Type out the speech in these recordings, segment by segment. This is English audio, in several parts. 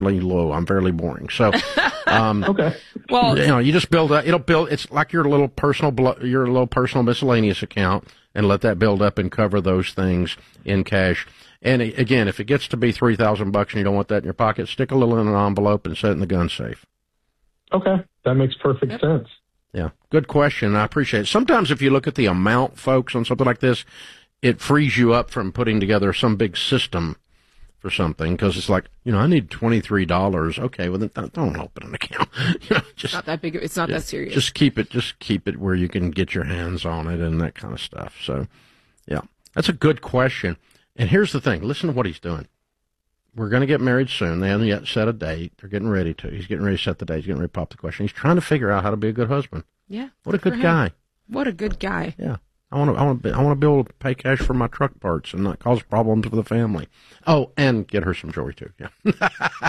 low. I'm fairly boring. So, Okay. Well, you just build up. It'll build. It's like your little personal miscellaneous account, and let that build up and cover those things in cash. And again, if it gets to be $3,000 and you don't want that in your pocket, stick a little in an envelope and set it in the gun safe. Okay. That makes perfect sense. Yeah. Good question. I appreciate it. Sometimes if you look at the amount, folks, on something like this, it frees you up from putting together some big system for something, because it's like, I need $23. Okay, well, then don't open an account. It's not that big. It's not that serious. Just keep it where you can get your hands on it and that kind of stuff. So, yeah, that's a good question. And here's the thing. Listen to what he's doing. We're going to get married soon. They haven't yet set a date. They're getting ready to. He's getting ready to set the date. He's getting ready to pop the question. He's trying to figure out how to be a good husband. Yeah. What a good guy. What a good guy. Yeah. I want to be able to pay cash for my truck parts and not cause problems for the family. Oh, and get her some jewelry too. Yeah.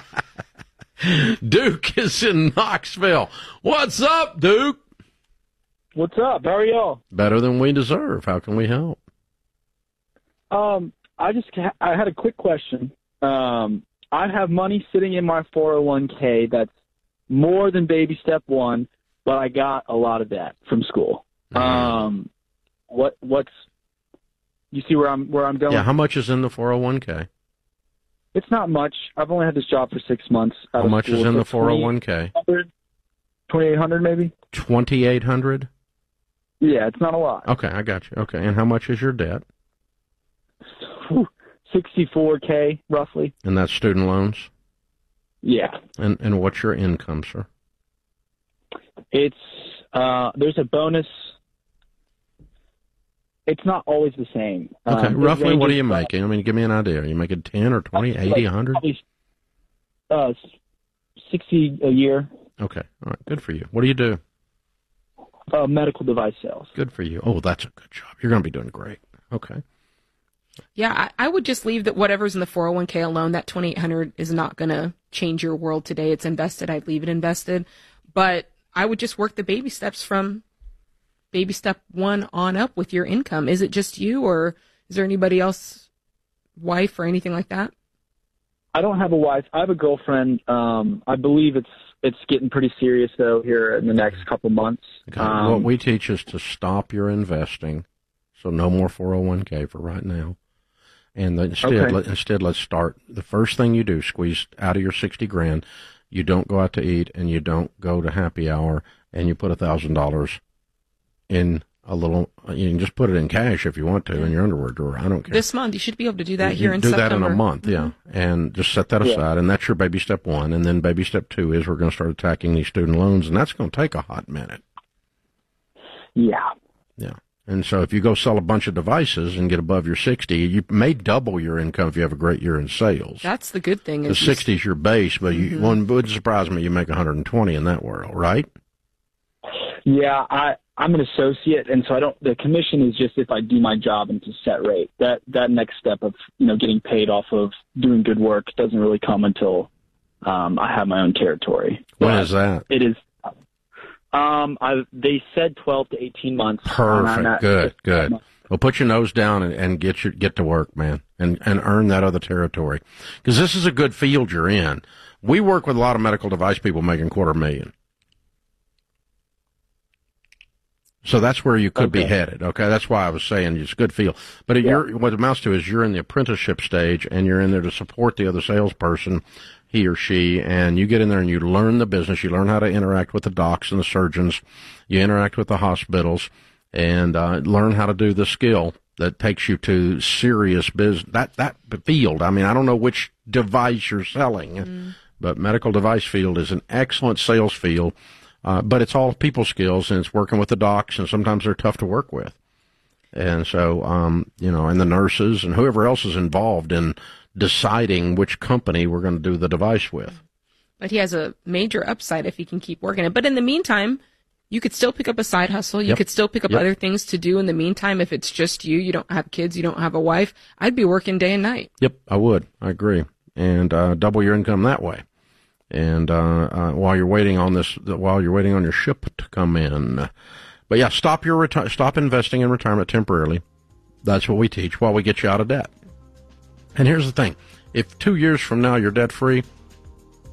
Duke is in Knoxville. What's up, Duke? What's up? How are y'all? Better than we deserve. How can we help? I had a quick question. I have money sitting in my 401k that's more than baby step one, but I got a lot of debt from school. What's you see where I'm going? Yeah, how much is in the 401k? It's not much. I've only had this job for 6 months. How much is in the 401k? 2,800 maybe. 2,800? Yeah, it's not a lot. Okay, I got you. Okay, and how much is your debt? 64K roughly. And that's student loans? Yeah. And what's your income, sir? It's there's a bonus. It's not always the same. Okay, roughly what are you making? I mean, give me an idea. Are you making 10 or 20, 80, 100? 60 a year. Okay, all right, good for you. What do you do? Medical device sales. Good for you. Oh, that's a good job. You're going to be doing great. Okay. Yeah, I would just leave that whatever's in the 401k alone. That 2,800 is not going to change your world today. It's invested. I'd leave it invested. But I would just work the baby steps from baby step one on up with your income. Is it just you, or is there anybody else, wife or anything like that? I don't have a wife. I have a girlfriend. I believe it's getting pretty serious, though, here in the next couple months. Okay. What we teach is to stop your investing, so no more 401k for right now. And then instead, let's start. The first thing you do, squeeze out of your 60 grand. You don't go out to eat, and you don't go to happy hour, and you put $1,000 in a little. You can just put it in cash if you want to in your underwear drawer. I don't care. This month, you should be able to do that here in September. Do that in a month, yeah, and just set that aside, and that's your baby step one. And then baby step two is we're going to start attacking these student loans, and that's going to take a hot minute. Yeah. Yeah. And so if you go sell a bunch of devices and get above your 60, you may double your income if you have a great year in sales. That's the good thing. The 60 is your base, but one would surprise me you make 120 in that world, right? Yeah, I'm an associate, and so the commission is just if I do my job and it's a set rate. That next step of, getting paid off of doing good work doesn't really come until I have my own territory. When is that? It is. They said 12 to 18 months. Perfect. Good. Well, put your nose down and get to work, man, and earn that other territory. Because this is a good field you're in. We work with a lot of medical device people making $250,000. So that's where you could be headed, okay? That's why I was saying it's a good field. But what it amounts to is you're in the apprenticeship stage, and you're in there to support the other salesperson, he or she, and you get in there and you learn the business. You learn how to interact with the docs and the surgeons. You interact with the hospitals and learn how to do the skill that takes you to serious business. That field, I mean, I don't know which device you're selling, but medical device field is an excellent sales field. But it's all people skills, and it's working with the docs, and sometimes they're tough to work with. And so, and the nurses and whoever else is involved in deciding which company we're going to do the device with. But he has a major upside if he can keep working it. But in the meantime, you could still pick up a side hustle. You could still pick up other things to do in the meantime. If it's just you don't have kids, you don't have a wife, I'd be working day and night. Yep, I would. I agree. And double your income that way. And while you're waiting on your ship to come in. But yeah, stop investing in retirement temporarily. That's what we teach while we get you out of debt. And here's the thing. If 2 years from now you're debt-free,